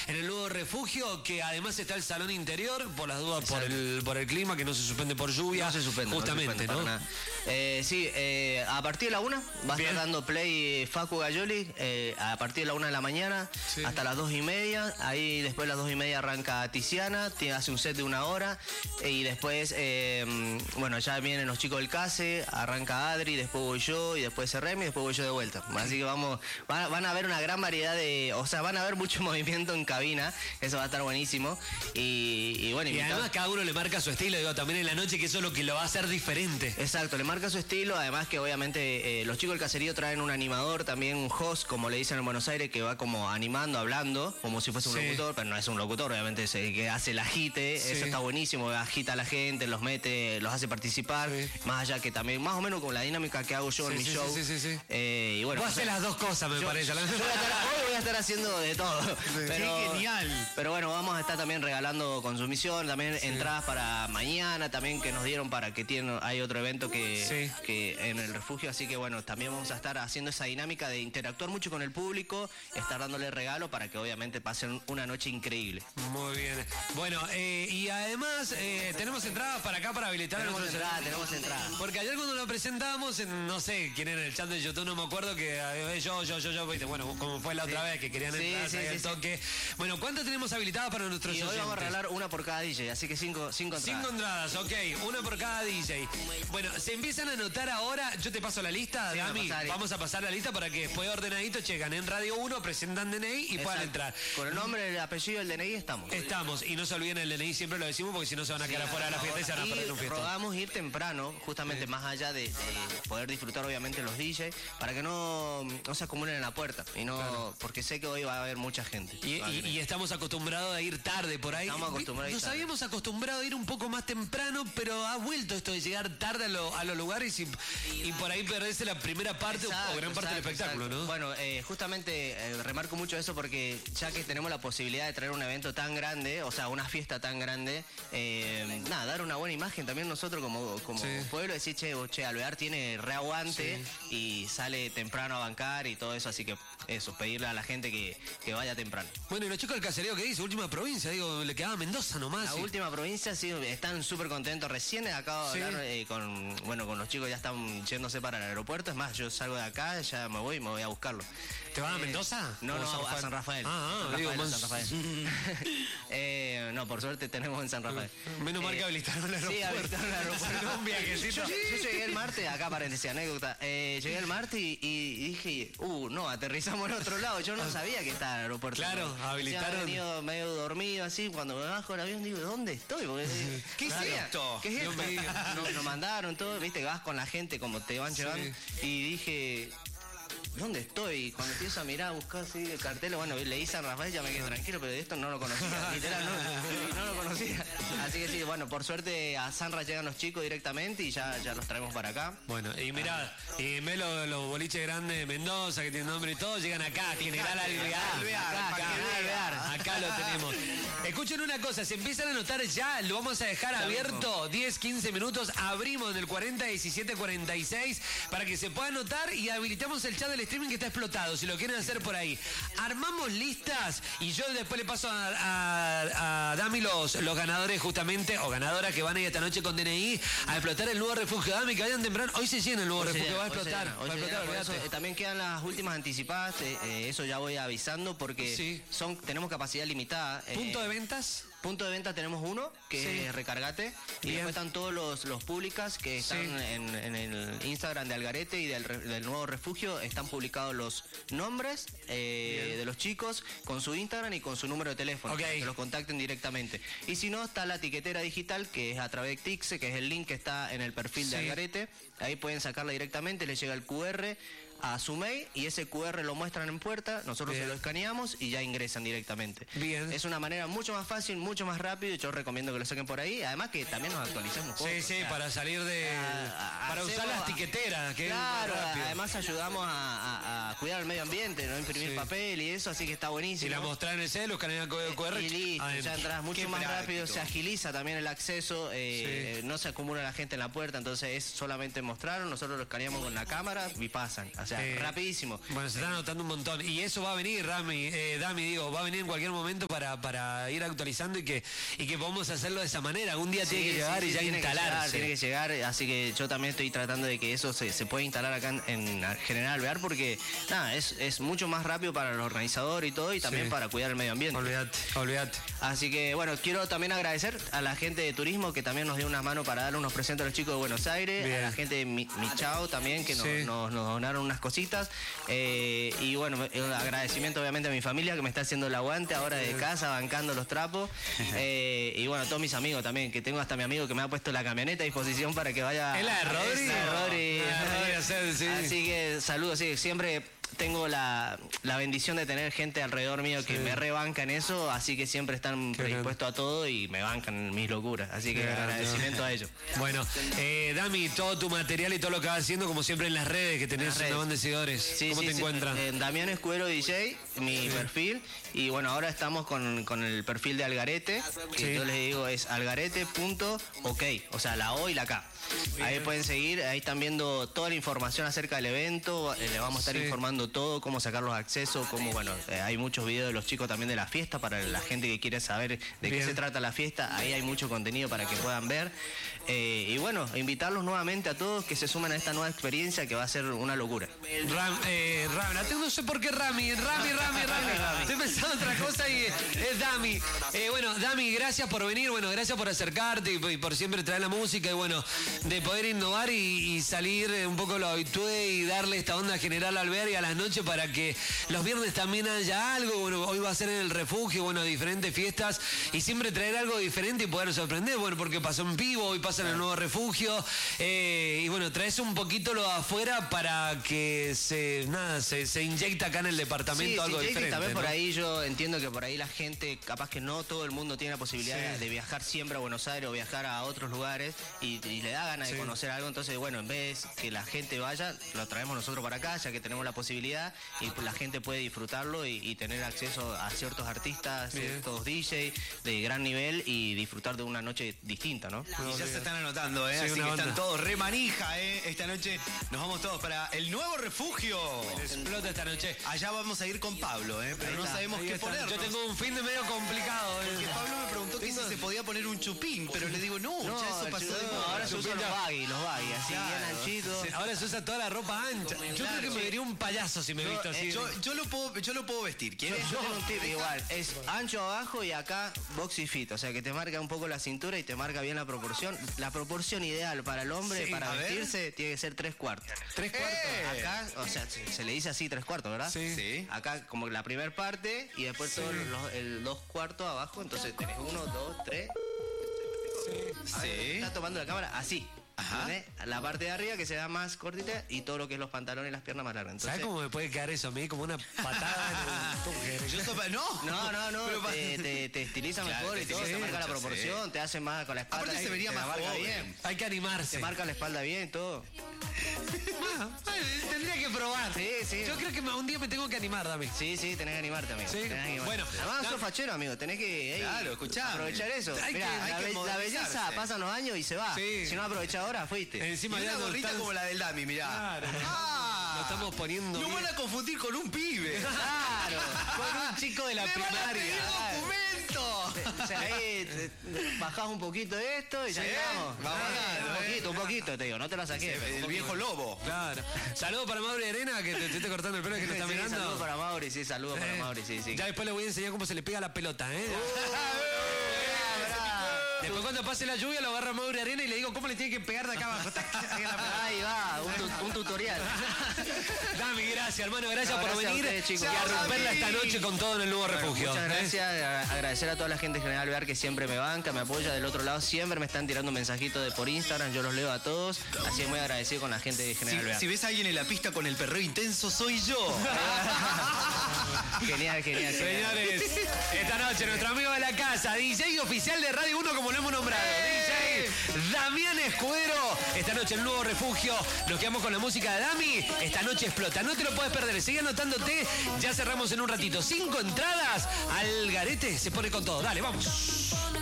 en el nuevo refugio, que además está el salón interior, por las dudas, por el clima, que no se suspende por lluvia. No se suspende. Justamente, no se suspende, ¿no? Sí, a partir de la 1 va a estar dando play Facu Gayoli, a partir de la 1 de la mañana hasta las 2:30. Ahí después de las 2:30 arranca Tiziana, hace un set de 1 hora. Y después, bueno, ya vienen los chicos del CASE, arranca Adri, después voy yo, y después Remy, y después voy yo de vuelta. Así que van a haber una gran variedad o sea, van a haber mucho movimiento en cabina, eso va a estar buenísimo. Y bueno, y además cada uno le marca su estilo, digo, también en la noche, que eso es lo que lo va a hacer diferente. Exacto, le marca su estilo, además que obviamente los chicos del caserío traen un animador, también un host, como le dicen en Buenos Aires, que va como animando, hablando, como si fuese un locutor, pero no es un locutor, obviamente es el que hace el agite, eso está buenísimo, agita a la gente, los mete, los hace participar, más allá que también, más o menos con la dinámica que hago yo en mi show. Y bueno, vos haces las dos cosas, me parece. Hoy voy a estar haciendo de todo. Pero, qué genial. Pero bueno, vamos a estar también regalando consumición, también entradas para mañana, también que nos dieron para que hay otro evento que en el refugio, así que bueno, también vamos a estar haciendo esa dinámica de interactuar mucho con el público, estar dándole regalo para que obviamente pasen una noche increíble. Muy bien. Bueno, y además tenemos entradas para acá para habilitar. Tenemos entradas. Porque ayer cuando lo presentamos, no sé quién era en el chat de YouTube, no me acuerdo, que yo, ¿viste? Bueno, como fue la otra vez que querían entradas ahí al toque. Bueno, ¿cuántas tenemos habilitadas para nuestros oyentes? Hoy vamos a regalar una por cada DJ, así que cinco entradas. 5 entradas, ok, una por cada DJ. Bueno, se empiezan a anotar ahora, yo te paso la lista, Dami, vamos a pasar la lista para que después ordenadito checan en Radio 1, presentan DNI y puedan entrar. Con el nombre, el apellido, el DNI estamos. Estamos, y no se olviden el DNI, siempre lo decimos, porque si no se van a quedar afuera de la fiesta y se van a perder un fiesta. Rodamos ir temprano, justamente más allá de poder disfrutar obviamente los DJs, para que no se acumulen en la puerta, y no porque sé que hoy va a haber mucha gente. Y estamos acostumbrados a ir tarde por ahí. Estamos acostumbrados. Nos habíamos acostumbrado a ir un poco más temprano, pero ha vuelto esto de llegar tarde a los lugares y por ahí perderse la primera parte o gran parte del espectáculo, ¿no? Bueno, justamente remarco mucho eso porque ya que tenemos la posibilidad de traer un evento tan grande, o sea, una fiesta tan grande, dar una buena imagen también nosotros como pueblo, decir, che, Alvear tiene reaguante y sale temprano a bancar y todo eso, así que eso, pedirle a la gente que vaya temprano. Bueno, y los chicos del caserío, ¿qué dice? Última provincia, digo, le quedaba Mendoza nomás. La última provincia, sí, están súper contentos. Recién acabo de hablar con los chicos, ya están yéndose para el aeropuerto. Es más, yo salgo de acá, ya me voy a buscarlo. ¿Te vas a Mendoza? No, a San Rafael. San Rafael. No, por suerte tenemos en San Rafael. Menos mal que habilitaron el aeropuerto. Sí, habilitaron el aeropuerto. Un viajecito. Yo llegué el martes, acá paréntesis, anécdota. Llegué el martes y dije, no, aterrizamos en otro lado. Yo no sabía que estaba el aeropuerto. Claro, habilitaron. Había venido medio dormido así, cuando me bajo el avión digo, ¿dónde estoy? Porque, ¿Qué es esto? ¿Qué es esto? Nos mandaron todo, viste, que vas con la gente como te van llevando. Y dije, ¿dónde estoy? Y cuando empiezo a mirar, a buscar así el cartel, bueno, leí San Rafael, ya me quedé tranquilo, pero de esto no lo conocía, literal, no lo conocía. Así que sí, bueno, por suerte a Sanra llegan los chicos directamente y ya los traemos para acá. Bueno, y mirá, y ve los boliches grandes de Mendoza, que tienen nombre y todo, llegan acá, General Alvear. Acá lo tenemos. Escuchen una cosa, se empiezan a anotar ya, lo vamos a dejar abierto 10, 15 minutos, abrimos en el 40 17 46 para que se pueda anotar y habilitamos el chat del streaming que está explotado, si lo quieren hacer por ahí. Armamos listas y yo después le paso a Dami los ganadores justamente, o ganadoras que van a ir esta noche con DNI a explotar el nuevo refugio. Dami, que vayan temprano, hoy se llena el nuevo refugio, va a explotar. También quedan las últimas anticipadas, eso ya voy avisando porque tenemos capacidad limitada. ¿Punto de ventas? Punto de venta tenemos uno, que es Recargate. Y después están todos los públicas que están en el Instagram de Algarete y del nuevo refugio. Están publicados los nombres de los chicos con su Instagram y con su número de teléfono. Que los contacten directamente. Y si no, está la etiquetera digital, que es a través de Tixe, que es el link que está en el perfil de Algarete. Ahí pueden sacarla directamente, les llega el QR a su mail y ese QR lo muestran en puerta, nosotros se lo escaneamos y ya ingresan directamente. Es una manera mucho más fácil, mucho más rápido y yo recomiendo que lo saquen por ahí, además que también nos actualicemos poco. Para salir de... para usar las tiqueteras, que claro, además ayudamos a cuidar el medio ambiente, no imprimir papel y eso, así que está buenísimo. Y la mostrar en el celu, escanean el código QR. Y listo, ya entras mucho más rápido, se agiliza también el acceso, no se acumula la gente en la puerta, entonces es solamente mostraron, nosotros lo escaneamos con la cámara y pasan. sea, rapidísimo. Bueno, se está anotando un montón. Y eso va a venir, Dami, va a venir en cualquier momento para ir actualizando y que podamos hacerlo de esa manera. Algún día tiene que llegar y ya instalarse. Tiene que llegar, así que yo también estoy tratando de que eso se pueda instalar acá en General Alvear, porque nada, es mucho más rápido para el organizador y todo, y también para cuidar el medio ambiente. Olvídate. Así que bueno, quiero también agradecer a la gente de turismo que también nos dio unas manos para darle unos presentes a los chicos de Buenos Aires, a la gente de Michao también que nos donaron unas cositas, y bueno, un agradecimiento obviamente a mi familia que me está haciendo el aguante ahora de casa, bancando los trapos, y bueno, a todos mis amigos también, que tengo hasta mi amigo que me ha puesto la camioneta a disposición para que vaya. ¿Es la de Rodri? Así que saludos, sí, siempre tengo la bendición de tener gente alrededor mío que me rebanca en eso, así que siempre están predispuestos a todo y me bancan en mis locuras, así que agradecimiento a ellos. Bueno, Dami, todo tu material y todo lo que vas haciendo, como siempre en las redes, que tenés una banda de seguidores, ¿cómo te encuentran? Damián Escudero DJ, mi perfil, y bueno, ahora estamos con el perfil de Algarete, que yo les digo es algarete.ok, o sea, la O y la K. Ahí pueden seguir, ahí están viendo toda la información acerca del evento, le vamos a estar informando todo, cómo sacar los accesos, cómo, bueno, hay muchos videos de los chicos también de la fiesta, para la gente que quiere saber de qué se trata la fiesta, ahí hay mucho contenido para que puedan ver, y bueno, invitarlos nuevamente a todos que se sumen a esta nueva experiencia que va a ser una locura. No sé por qué Rami. Estoy pensando otra cosa y es Dami. Bueno, Dami, gracias por venir, bueno, gracias por acercarte y por siempre traer la música y bueno, de poder innovar y salir un poco lo habitué y darle esta onda general al ver y a las noches para que los viernes también haya algo. Bueno, hoy va a ser en el refugio, bueno, diferentes fiestas y siempre traer algo diferente y poder sorprender, bueno, porque pasó en vivo, hoy pasa en el nuevo refugio, y bueno, traes un poquito lo de afuera para que se inyecta acá en el departamento algo diferente. Y también por ahí yo entiendo que por ahí la gente, capaz que no todo el mundo tiene la posibilidad de viajar siempre a Buenos Aires o viajar a otros lugares y le da ganas de conocer algo, entonces bueno, en vez que la gente vaya, lo traemos nosotros para acá, ya que tenemos la posibilidad y pues la gente puede disfrutarlo y tener acceso a ciertos artistas, ciertos DJs de gran nivel y disfrutar de una noche distinta, ¿no? Y ya se están anotando, así que están todos re manija, esta noche nos vamos todos para el nuevo refugio. Explota esta noche. Allá vamos a ir con Pablo, pero no sabemos qué poner. Yo tengo un fin de medio complicado. Porque Pablo me preguntó que si se podía poner un chupín, pero le digo, no, ya eso pasó de moda. Ahora se usan los baggy, así bien anchitos. Ahora se usa toda la ropa ancha. Yo creo que me vería un payaso si me he visto así. Yo lo puedo vestir, ¿quieres? Yo tengo un tip igual, es ancho abajo y acá boxy fit, o sea que te marca un poco la cintura y te marca bien la proporción. La proporción ideal para el hombre para vestirse tiene que ser 3/4. 3/4 acá, o sea, se le dice así 3/4, ¿verdad? Sí. Acá como la primera parte y después todo el 2/4 abajo, entonces tenés 1, 2, 3. Está tomando la cámara así. La parte de arriba que se da más cortita y todo lo que es los pantalones y las piernas más largas. Entonces, ¿sabes cómo me puede quedar eso a mí? Como una patada en el No, te estiliza mejor y todo, te marca la proporción, te hace más con la espalda. Aparte se vería más bien. Hay que animarse. Te marca la espalda bien y todo. Tendría que probar. Sí. Yo creo que un día me tengo que animar, Dami. Sí, tenés que animarte, amigo. Sí. Bueno, además sos fachero, amigo. Tenés que aprovechar eso. Mirá, la belleza pasan los años y se va. Si no aprovechás ahora, fuiste. Encima una gorrita como la del Dami, mirá. Claro. Lo estamos poniendo. No van a confundir con un pibe. Claro, con un chico de la primaria. O sea, ahí bajás un poquito de esto y ya estamos. Un poquito, te digo, no te la saqué. El viejo lobo. Claro. Saludos para Mauri Arena, que te estoy cortando el pelo, que te está mirando. Saludos para Mauri, saludos para Mauri, sí. Ya después le voy a enseñar cómo se le pega la pelota, Después cuando pase la lluvia lo agarra Mauri Arena y le digo cómo le tiene que pegar de acá abajo. Ahí va, un tutorial. Dami, gracias, hermano, gracias por venir y a romperla esta noche con todo en el nuevo refugio. Muchas gracias, agradecer a toda la gente de General Alvear que siempre me banca, me apoya del otro lado, siempre me están tirando mensajitos por Instagram, yo los leo a todos, así que muy agradecido con la gente de General Alvear. Si ves a alguien en la pista con el perreo intenso, soy yo. Genial. Señores, esta noche nuestro amigo de la casa, DJ oficial de Radio 1 como lo hemos nombrado, DJ Damián Escudero. Esta noche el nuevo refugio, nos quedamos con la música de Dami, esta noche explota, no te lo puedes perder, sigue anotándote, ya cerramos en un ratito, 5 entradas, Algarete se pone con todo, dale, vamos.